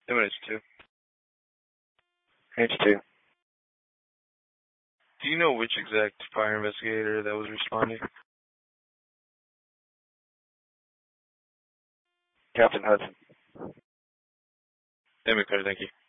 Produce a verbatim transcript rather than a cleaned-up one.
M H two. H two. Do you know which exact fire investigator that was responding? Captain Hudson. M H two, thank you.